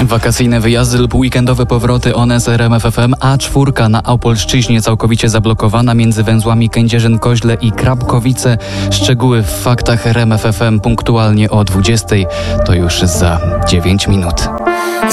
Wakacyjne wyjazdy lub weekendowe powroty one z RMF FM, A4 na Opolszczyźnie całkowicie zablokowana między węzłami Kędzierzyn-Koźle i Krapkowice. Szczegóły w faktach RMF FM punktualnie o 20:00. To już za 9 minut.